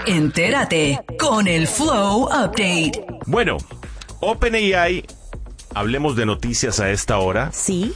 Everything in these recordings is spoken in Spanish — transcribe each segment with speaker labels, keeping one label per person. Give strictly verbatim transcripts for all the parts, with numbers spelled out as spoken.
Speaker 1: Entérate con el Flow Update.
Speaker 2: Bueno, OpenAI, hablemos de noticias a esta hora.
Speaker 3: Sí.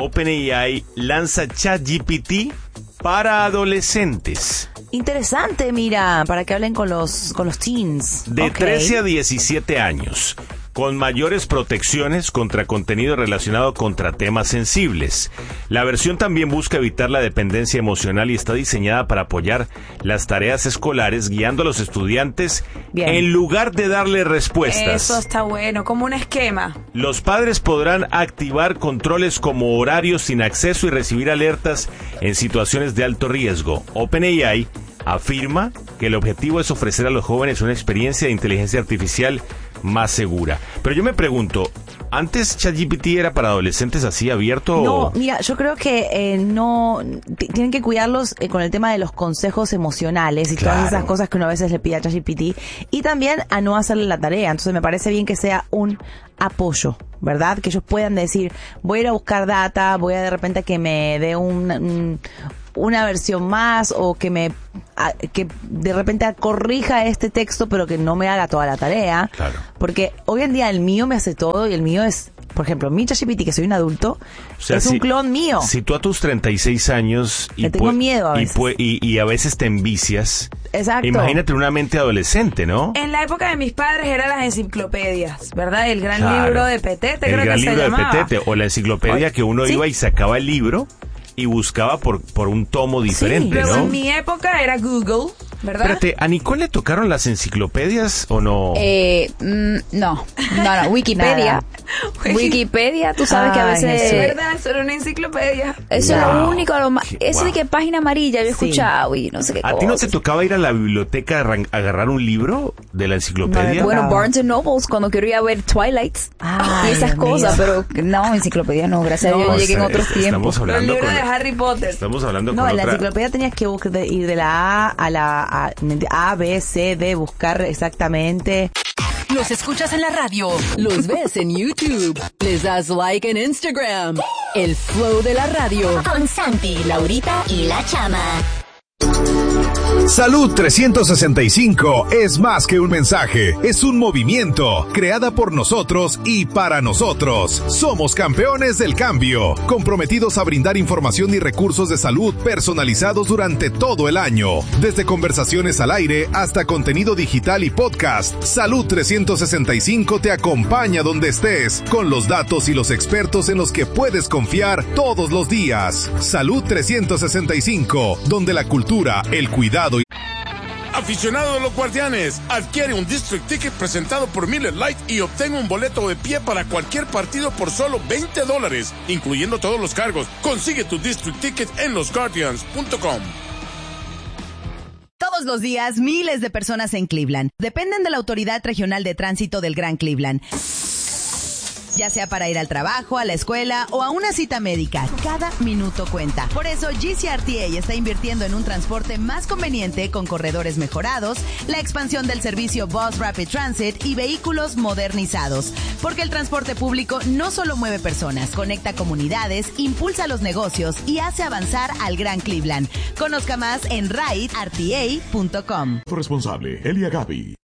Speaker 2: OpenAI lanza ChatGPT para adolescentes.
Speaker 3: Interesante, mira, para que hablen con los con los teens.
Speaker 2: De
Speaker 3: okay.
Speaker 2: trece a diecisiete años, con mayores protecciones contra contenido relacionado contra temas sensibles. La versión también busca evitar la dependencia emocional y está diseñada para apoyar las tareas escolares, guiando a los estudiantes Bien. en lugar de darle respuestas.
Speaker 4: Eso está bueno, como un esquema.
Speaker 2: Los padres podrán activar controles como horarios sin acceso y recibir alertas en situaciones de alto riesgo. OpenAI afirma que el objetivo es ofrecer a los jóvenes una experiencia de inteligencia artificial más segura. Pero yo me pregunto, ¿antes ChatGPT era para adolescentes así abierto?
Speaker 3: No,
Speaker 2: o...
Speaker 3: mira, yo creo que eh, no... T- tienen que cuidarlos eh, con el tema de los consejos emocionales y
Speaker 2: Claro.
Speaker 3: todas esas cosas que uno a veces le pide a ChatGPT. Y también a no hacerle la tarea. Entonces me parece bien que sea un apoyo, ¿verdad? Que ellos puedan decir, voy a ir a buscar data, voy a de repente que me dé un... un una versión más o que me a, que de repente corrija este texto pero que no me haga toda la tarea.
Speaker 2: Claro.
Speaker 3: Porque hoy en día el mío me hace todo y el mío es, por ejemplo, mi ChatGPT, que soy un adulto,
Speaker 2: O sea,
Speaker 3: es
Speaker 2: si,
Speaker 3: un clon mío.
Speaker 2: Si tú a tus treinta y seis años y,
Speaker 3: Le tengo
Speaker 2: pu-
Speaker 3: miedo a
Speaker 2: y,
Speaker 3: veces.
Speaker 2: pu- y, y a veces te envicias,
Speaker 3: Exacto.
Speaker 2: imagínate una mente adolescente, ¿no?
Speaker 4: En la época de mis padres eran las enciclopedias, ¿verdad? El gran
Speaker 2: Claro.
Speaker 4: libro de Petete,
Speaker 2: El
Speaker 4: creo
Speaker 2: gran
Speaker 4: que se
Speaker 2: libro de
Speaker 4: llamaba.
Speaker 2: Petete o la enciclopedia
Speaker 4: Oye,
Speaker 2: que uno
Speaker 4: ¿sí?
Speaker 2: iba y sacaba el libro y buscaba por, por un tomo diferente,
Speaker 4: Luego
Speaker 2: ¿no?
Speaker 4: en mi época era Google, ¿verdad?
Speaker 2: Espérate, ¿a Nicole le tocaron las enciclopedias o no?
Speaker 5: Eh, mm, no, no, no, Wikipedia. Wikipedia, tú sabes que a
Speaker 3: Ay,
Speaker 5: veces...
Speaker 3: Jesús.
Speaker 4: ¿Verdad? Eso era una enciclopedia.
Speaker 5: Eso es
Speaker 2: Wow.
Speaker 5: lo único, lo más,
Speaker 2: Qué-
Speaker 5: eso
Speaker 2: wow.
Speaker 5: de que página amarilla yo he
Speaker 3: Sí.
Speaker 5: escuchado y no sé qué
Speaker 2: ¿A ti no te
Speaker 5: cosas.
Speaker 2: tocaba ir a la biblioteca a arran- agarrar un libro de la enciclopedia?
Speaker 3: No,
Speaker 5: Bueno,
Speaker 3: tocaba.
Speaker 5: Barnes and Nobles cuando quería ver Twilight
Speaker 3: Ay,
Speaker 5: y esas
Speaker 3: Dios
Speaker 5: cosas,
Speaker 3: mío.
Speaker 5: pero no, enciclopedia no, gracias a Dios
Speaker 2: No,
Speaker 5: yo llegué en
Speaker 2: está-
Speaker 5: otros
Speaker 2: está-
Speaker 5: tiempos.
Speaker 2: Estamos hablando
Speaker 4: Los libros
Speaker 2: con,
Speaker 4: de Harry Potter.
Speaker 2: Estamos hablando
Speaker 3: No,
Speaker 2: con
Speaker 3: en la
Speaker 2: otra...
Speaker 3: enciclopedia tenías que buscar de, ir de la A a la A, A, B, C, D, buscar exactamente.
Speaker 1: Los escuchas en la radio, los ves en YouTube, les das like en Instagram. El Flow de la radio.
Speaker 6: Con Santi, Laurita y La Chama.
Speaker 7: Salud trescientos sesenta y cinco es más que un mensaje, es un movimiento, creada por nosotros y para nosotros. Somos campeones del cambio, comprometidos a brindar información y recursos de salud personalizados durante todo el año. Desde conversaciones al aire hasta contenido digital y podcast, Salud trescientos sesenta y cinco te acompaña donde estés, con los datos y los expertos en los que puedes confiar todos los días. Salud trescientos sesenta y cinco, donde la cultura, el cuidado y...
Speaker 8: Aficionado de los Guardianes, adquiere un District Ticket presentado por Miller Lite y obtenga un boleto de pie para cualquier partido por solo veinte dólares, incluyendo todos los cargos. Consigue tu District Ticket en los guardians punto com.
Speaker 9: Todos los días, miles de personas en Cleveland dependen de la Autoridad Regional de Tránsito del Gran Cleveland. Ya sea para ir al trabajo, a la escuela o a una cita médica, cada minuto cuenta. Por eso G C R T A está invirtiendo en un transporte más conveniente con corredores mejorados, la expansión del servicio Bus Rapid Transit y vehículos modernizados. Porque el transporte público no solo mueve personas, conecta comunidades, impulsa los negocios y hace avanzar al Gran Cleveland. Conozca más en ride r t a punto com.
Speaker 10: Responsable, Elia Gaby.